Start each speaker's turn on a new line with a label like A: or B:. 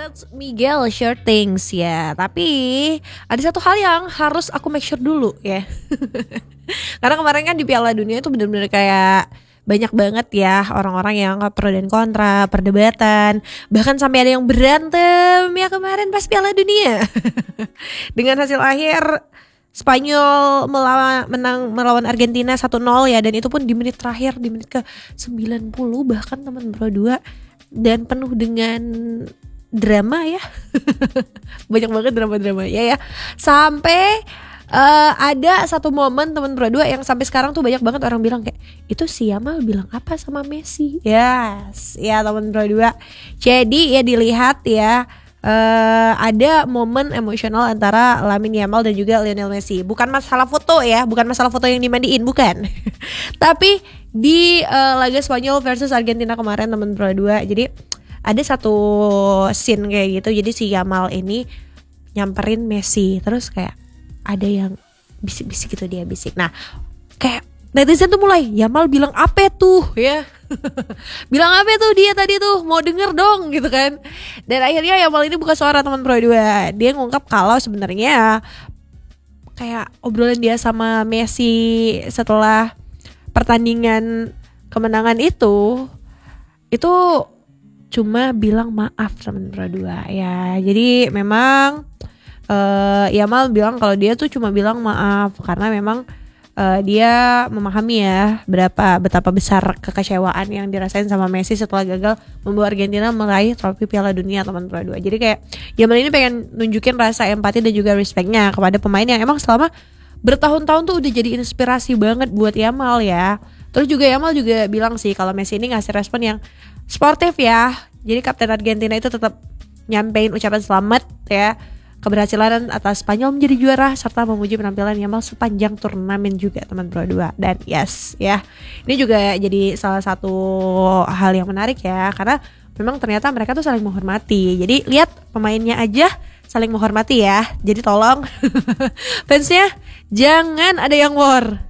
A: That's Miguel, sure things ya. Tapi ada satu hal yang harus aku make sure dulu ya. Karena kemarin kan di Piala Dunia itu benar-benar kayak banyak banget ya orang-orang yang pro dan kontra, perdebatan, bahkan sampai ada yang berantem ya kemarin pas Piala Dunia. Dengan hasil akhir Spanyol menang melawan Argentina 1-0 ya, dan itu pun di menit terakhir, di menit ke 90 bahkan teman Bro 2, dan penuh dengan drama ya. Banyak banget drama-drama ya. Sampai ada satu momen teman Bro 2 yang sampai sekarang tuh banyak banget orang bilang kayak, itu si Yamal bilang apa sama Messi? Yes, ya teman Bro 2. Jadi ya dilihat ya, ada momen emosional antara Lamine Yamal dan juga Lionel Messi. Bukan masalah foto ya, bukan masalah foto yang dimandiin, bukan. Tapi di laga Spanyol versus Argentina kemarin teman Bro 2. Jadi ada satu scene kayak gitu. Jadi si Yamal ini nyamperin Messi, terus kayak ada yang bisik-bisik gitu, dia bisik. Nah, kayak netizen tuh mulai, Yamal bilang apa tuh ya? Bilang apa tuh dia tadi tuh, mau denger dong gitu kan. Dan akhirnya Yamal ini buka suara teman Pro 2. Dia ngungkap kalau sebenarnya kayak obrolan dia sama Messi setelah pertandingan kemenangan itu cuma bilang maaf teman Pro 2 ya. Jadi memang Yamal bilang kalau dia tuh cuma bilang maaf karena memang dia memahami ya betapa besar kekecewaan yang dirasain sama Messi setelah gagal membawa Argentina meraih trofi Piala Dunia teman Pro 2. Jadi kayak Yamal ini pengen nunjukin rasa empati dan juga respectnya kepada pemain yang emang selama bertahun-tahun tuh udah jadi inspirasi banget buat Yamal ya. Terus juga Yamal juga bilang sih kalau Messi ini ngasih respon yang sportif ya. Jadi kapten Argentina itu tetap nyampein ucapan selamat ya, keberhasilan atas Spanyol menjadi juara, serta memuji penampilan Yamal sepanjang turnamen juga teman Pro 2. Dan yes ya, ini juga jadi salah satu hal yang menarik ya, karena memang ternyata mereka tuh saling menghormati. Jadi lihat pemainnya aja saling menghormati ya. Jadi tolong fansnya jangan ada yang war.